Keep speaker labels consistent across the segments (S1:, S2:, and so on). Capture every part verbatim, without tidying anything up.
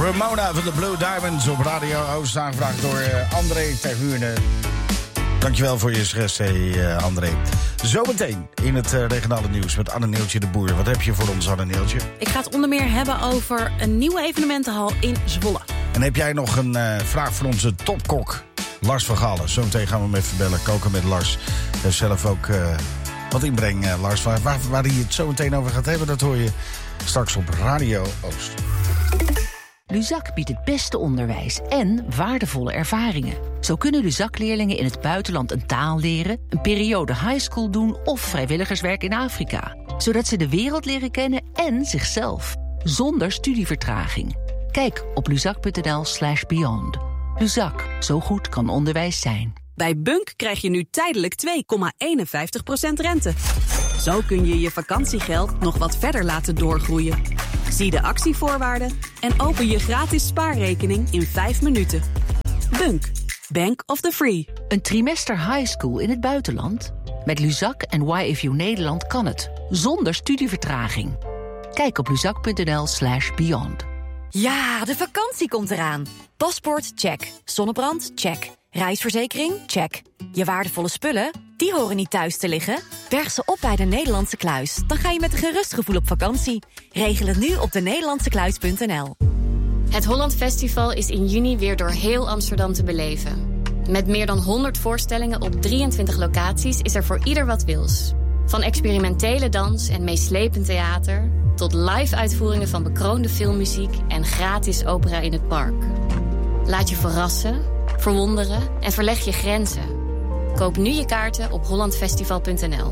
S1: Ramona van de Blue Diamonds op Radio Oost, aangevraagd door uh, André Terhuurne. Dankjewel voor je suggestie, uh, André. Zometeen in het uh, regionale nieuws met Anne-Neeltje de Boer. Wat heb je voor ons, Anne-Neeltje?
S2: Ik ga het onder meer hebben over een nieuwe evenementenhal in Zwolle.
S1: En heb jij nog een uh, vraag voor onze topkok, Lars van Galen? Zometeen gaan we hem even bellen, koken met Lars. Hij heeft zelf ook uh, wat inbreng, uh, Lars. Waar, waar, waar hij het zo meteen over gaat hebben, dat hoor je straks op Radio Oost.
S3: Luzak biedt het beste onderwijs en waardevolle ervaringen. Zo kunnen Luzak-leerlingen in het buitenland een taal leren, een periode highschool doen of vrijwilligerswerk in Afrika. Zodat ze de wereld leren kennen en zichzelf. Zonder studievertraging. Kijk op luzak.nl slash beyond. Luzak, zo goed kan onderwijs zijn.
S4: Bij Bunk krijg je nu tijdelijk twee komma eenenvijftig procent rente. Zo kun je je vakantiegeld nog wat verder laten doorgroeien. Zie de actievoorwaarden en open je gratis spaarrekening in vijf minuten. Bunk, Bank of the Free.
S3: Een trimester high school in het buitenland? Met Luzak en Y F U Nederland kan het. Zonder studievertraging. Kijk op luzak.nl slash beyond.
S5: Ja, de vakantie komt eraan. Paspoort, check. Zonnebrand, check. Reisverzekering, check. Je waardevolle spullen, die horen niet thuis te liggen. Berg ze op bij de Nederlandse Kluis. Dan ga je met een gerust gevoel op vakantie. Regel het nu op de nederlandse kluis punt n l.
S6: Het Holland Festival is in juni weer door heel Amsterdam te beleven. Met meer dan honderd voorstellingen op drieëntwintig locaties is er voor ieder wat wils. Van experimentele dans en meeslepend theater tot live-uitvoeringen van bekroonde filmmuziek en gratis opera in het park. Laat je verrassen, verwonderen en verleg je grenzen. Koop nu je kaarten op holland festival punt n l.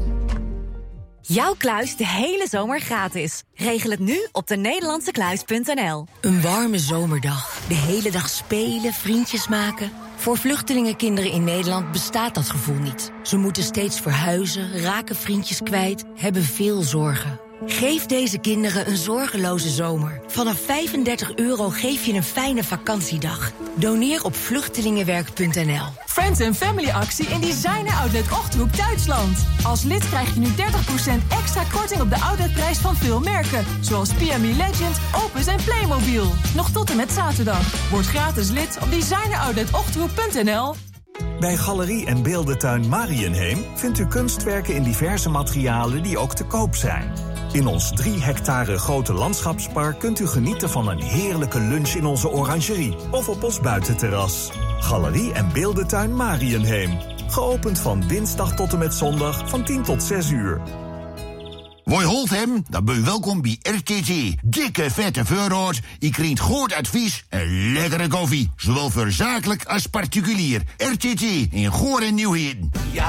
S5: Jouw kluis de hele zomer gratis. Regel het nu op de nederlandse kluis punt n l.
S7: Een warme zomerdag. De hele dag spelen, vriendjes maken. Voor vluchtelingenkinderen in Nederland bestaat dat gevoel niet. Ze moeten steeds verhuizen, raken vriendjes kwijt, hebben veel zorgen. Geef deze kinderen een zorgeloze zomer. Vanaf vijfendertig euro geef je een fijne vakantiedag. Doneer op vluchtelingenwerk punt n l.
S8: Friends and Family actie in Designer Outlet Ochthoek, Duitsland. Als lid krijg je nu dertig procent extra korting op de outletprijs van veel merken. Zoals P M E Legend, Opus en Playmobil. Nog tot en met zaterdag. Word gratis lid op designer outlet ochthoek punt n l.
S9: Bij Galerie en Beeldentuin Marienheem vindt u kunstwerken in diverse materialen die ook te koop zijn. In ons drie hectare grote landschapspark kunt u genieten van een heerlijke lunch in onze orangerie of op ons buitenterras. Galerie en Beeldentuin Marienheem. Geopend van dinsdag tot en met zondag van tien tot zes uur.
S10: Woi holt hem, dan ben je welkom bij R T T. Dikke vette voorraad, je krijgt goed advies en lekkere koffie. Zowel voor zakelijk als particulier. R T T in Goor en Nieuwheden.